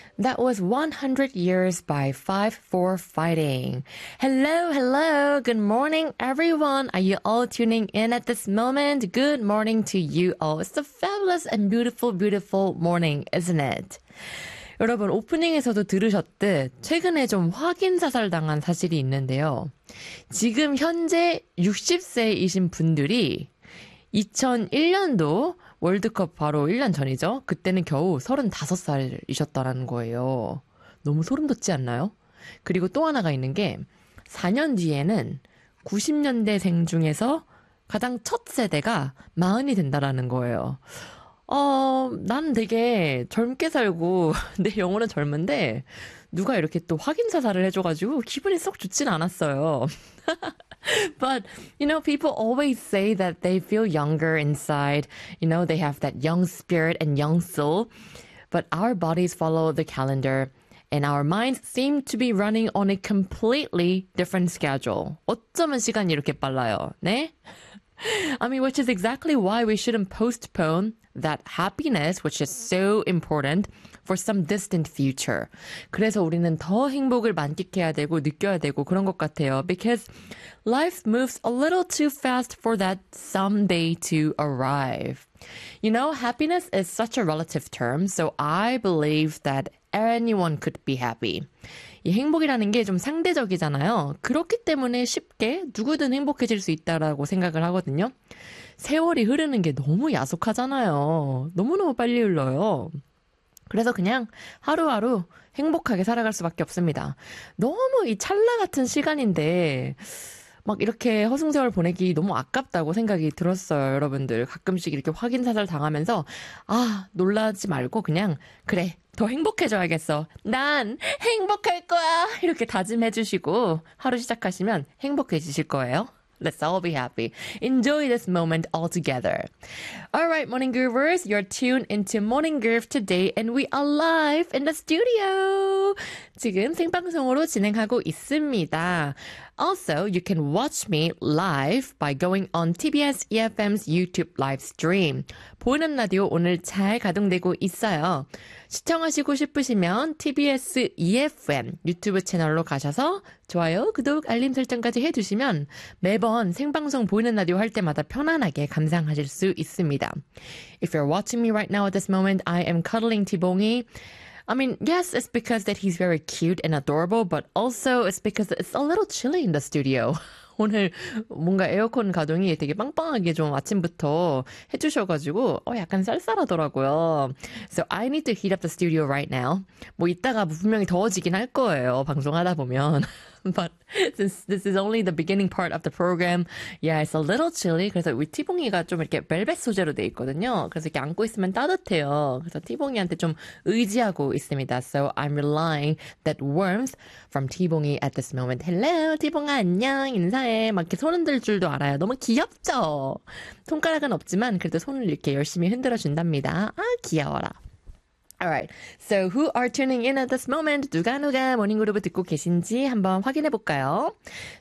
That was 100 Years by 5-4 Fighting. Hello, hello. Good morning, everyone. Are you all tuning in at this moment? Good morning to you all. It's a fabulous and beautiful, beautiful morning, isn't it? 여러분, 오프닝에서도 들으셨듯 최근에 좀 확인 사살당한 사실이 있는데요. 지금 현재 60세이신 분들이 2001년도 월드컵 바로 1년 전이죠. 그때는 겨우 35살이셨다라는 거예요. 너무 소름 돋지 않나요? 그리고 또 하나가 있는 게 4년 뒤에는 90년대생 중에서 가장 첫 세대가 40이 된다라는 거예요. 난 되게 젊게 살고 내 영혼은 젊은데 누가 이렇게 또 확인 사살을 해줘가지고 기분이 썩 좋진 않았어요. But, people always say that they feel younger inside. They have that young spirit and young soul. But our bodies follow the calendar. And our minds seem to be running on a completely different schedule. 어쩌면 시간이 이렇게 빨라요. 네? which is exactly why we shouldn't postpone that happiness, which is so important, for some distant future. 그래서 우리는 더 행복을 만끽해야 되고 느껴야 되고 그런 것 같아요. Because life moves a little too fast for that someday to arrive. Happiness is such a relative term, so I believe that anyone could be happy. 이 행복이라는 게 좀 상대적이잖아요. 그렇기 때문에 쉽게 누구든 행복해질 수 있다라고 생각을 하거든요. 세월이 흐르는 게 너무 야속하잖아요. 너무너무 빨리 흘러요. 그래서 그냥 하루하루 행복하게 살아갈 수밖에 없습니다. 너무 이 찰나 같은 시간인데 막 이렇게 허송세월 보내기 너무 아깝다고 생각이 들었어요, 여러분들. 가끔씩 이렇게 확인 사살 당하면서 놀라지 말고 그냥 그래, 더 행복해져야겠어. 난 행복할 거야. 이렇게 다짐해 주시고 하루 시작하시면 행복해지실 거예요. Let's all be happy. Enjoy this moment all together. All right, Morning Groovers, you're tuned into Morning Groove today and we are live in the studio. 지금 생방송으로 진행하고 있습니다. Also, you can watch me live by going on TBS EFM's YouTube live stream. 보이는 라디오 오늘 잘 가동되고 있어요. 시청하시고 싶으시면 TBS EFM 유튜브 채널로 가셔서 좋아요, 구독, 알림 설정까지 해주시면 매번 생방송 보이는 라디오 할 때마다 편안하게 감상하실 수 있습니다. If you're watching me right now at this moment, I am cuddling T-봉이. Yes, it's because that he's very cute and adorable, but also it's because it's a little chilly in the studio. 오늘 뭔가 에어컨 가동이 되게 빵빵하게 좀 아침부터 해주셔가지고 약간 쌀쌀하더라고요. So I need to heat up the studio right now. 이따가 분명히 더워지긴 할 거예요. 방송하다 보면. But since this is only the beginning part of the program, yeah, it's a little chilly. 그래서 우리 티봉이가 좀 이렇게 벨벳 소재로 돼 있거든요. 그래서 이렇게 안고 있으면 따뜻해요. 그래서 티봉이한테 좀 의지하고 있습니다. So I'm relying that warmth from 티봉이 at this moment. Hello, 티봉아 안녕, 인사해. 막 이렇게 손 흔들 줄도 알아요. 너무 귀엽죠? 손가락은 없지만 그래도 손을 이렇게 열심히 흔들어 준답니다. 귀여워라. Alright, so who are tuning in at this moment? 누가 모닝그룹을 듣고 계신지 한번 확인해 볼까요?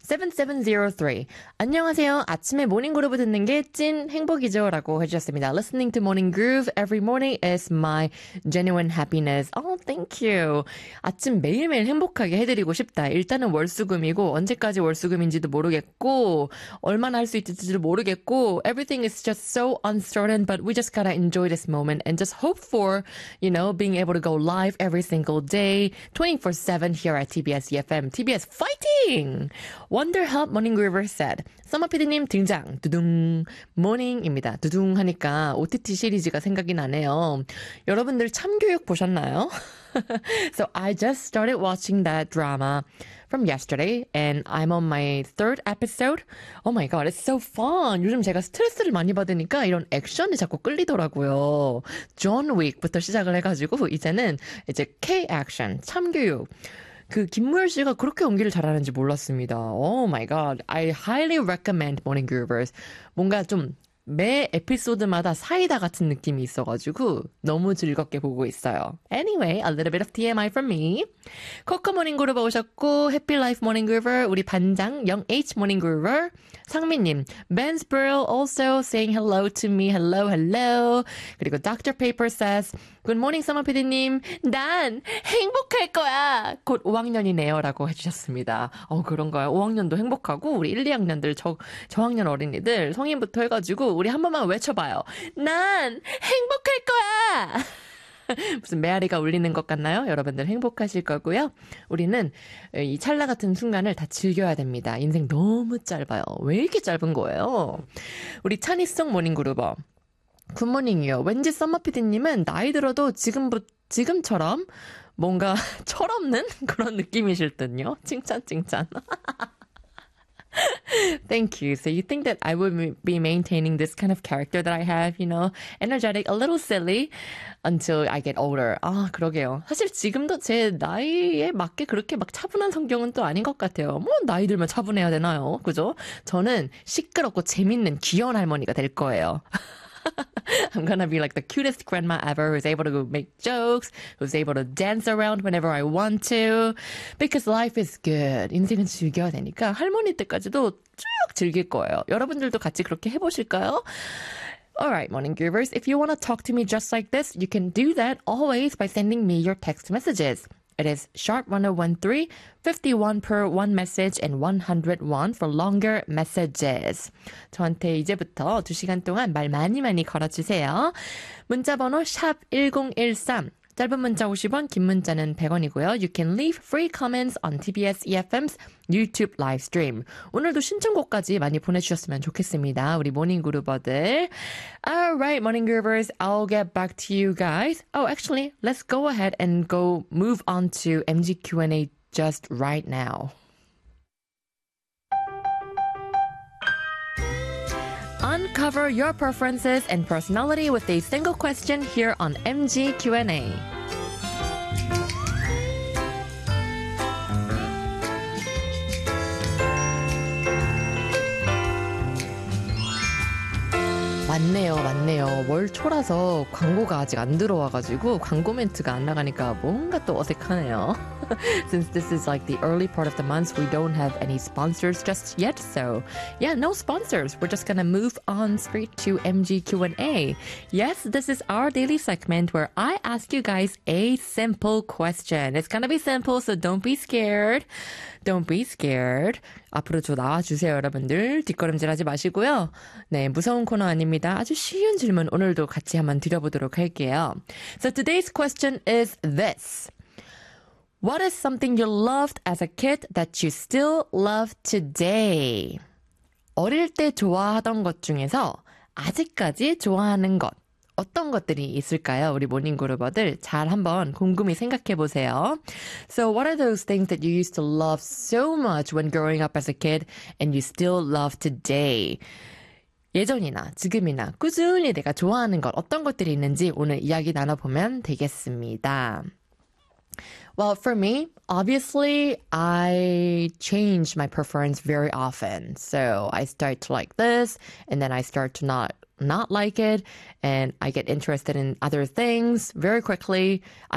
7703. 안녕하세요. 아침에 모닝그룹을 듣는 게 찐 행복이죠. 라고 해주셨습니다. Listening to Morning Groove every morning is my genuine happiness. Thank you. 아침 매일매일 행복하게 해드리고 싶다. 일단은 월수금이고 언제까지 월수금인지도 모르겠고 얼마나 할 수 있을지도 모르겠고 Everything is just so uncertain, but we just gotta enjoy this moment and just hope for, being able to go live every single day, 24/7 here at TBS EFM. TBS fighting! Wonderhelp Morning Groover said. 서머피디님 등장. 두둥. 모닝입니다. 두둥 하니까 OTT 시리즈가 생각이 나네요. 여러분들 참교육 보셨나요? So I just started watching that drama from yesterday and I'm on my third episode. Oh my god, it's so fun. 요즘 제가 스트레스를 많이 받으니까 이런 액션이 자꾸 끌리더라고요. 존 윅부터 시작을 해가지고 이제는 이제 K-액션, 참교육. 김무열 씨가 그렇게 연기를 잘하는지 몰랐습니다. Oh my god. I highly recommend Morning Groovers. 뭔가 좀 매 에피소드마다 사이다 같은 느낌이 있어가지고 너무 즐겁게 보고 있어요. Anyway, a little bit of TMI from me. 코코 모닝 그루버 오셨고 해피 라이프 모닝 그루버 우리 반장 영H 모닝 그루버 상민님 Ben's Burl also saying hello to me. Hello, hello. 그리고 Dr. Paper says 굿모닝 서머 PD님, 난 행복할 거야. 곧 5학년이네요. 라고 해주셨습니다. 그런가요? 5학년도 행복하고, 우리 1, 2학년들, 저학년 어린이들, 성인부터 해가지고, 우리 한 번만 외쳐봐요. 난 행복할 거야! 무슨 메아리가 울리는 것 같나요? 여러분들 행복하실 거고요. 우리는 이 찰나 같은 순간을 다 즐겨야 됩니다. 인생 너무 짧아요. 왜 이렇게 짧은 거예요? 우리 찬이송 모닝그루버. 굿모닝이요. 왠지 썸머피디님은 나이 들어도 지금처럼 뭔가 철없는 그런 느낌이실 듯요. 칭찬. Thank you. So you think that I would be maintaining this kind of character that I have, energetic, a little silly until I get older. 아, 그러게요. 사실 지금도 제 나이에 맞게 그렇게 막 차분한 성격은 또 아닌 것 같아요. 뭐 나이 들면 차분해야 되나요? 그죠? 저는 시끄럽고 재밌는 귀여운 할머니가 될 거예요. I'm gonna be like the cutest grandma ever who's able to make jokes, who's able to dance around whenever I want to. Because life is good. 인생은 즐겨야 되니까 할머니 때까지도 쭉 즐길 거예요. 여러분들도 같이 그렇게 해보실까요? Alright, morning groovers. If you want to talk to me just like this, you can do that always by sending me your text messages. It is sharp 1013, 51 per one message and 101 for longer messages. 저한테 이제부터 2시간 동안 말 많이 걸어주세요. 문자번호 샵 1013. 짧은 문자 50원, 긴 문자는 100원이고요. You can leave free comments on TBS EFM's YouTube live stream. 오늘도 신청곡까지 많이 보내주셨으면 좋겠습니다. 우리 모닝그루버들. Alright, morning groovers. I'll get back to you guys. Oh, actually, let's go ahead and move on to MG Q&A just right now. Uncover your preferences and personality with a single question here on MG Q&A. 맞네요. 월 초라서 광고가 아직 안 들어와가지고 광고 멘트가 안 나가니까 뭔가 또 어색하네요. Since this is like the early part of the month, we don't have any sponsors just yet. So yeah, no sponsors. We're just gonna move on straight to MG Q&A. Yes, this is our daily segment where I ask you guys a simple question. It's gonna be simple, so don't be scared. Don't be scared. 앞으로 좀 나와주세요, 여러분들. 뒷걸음질하지 마시고요. 네, 무서운 코너 아닙니다. 아주 쉬운 질문 오늘도 같이 한번 드려보도록 할게요. So today's question is this. What is something you loved as a kid that you still love today? 어릴 때 좋아하던 것 중에서 아직까지 좋아하는 것. 어떤 것들이 있을까요? 우리 모닝그루버들 잘 한번 곰곰이 생각해 보세요. So what are those things that you used to love so much when growing up as a kid and you still love today? 예전이나 지금이나 꾸준히 내가 좋아하는 것 어떤 것들이 있는지 오늘 이야기 나눠보면 되겠습니다. Well, for me, obviously, I change my preference very often. So I start to like this, and then I start to not like it, and I get interested in other things very quickly.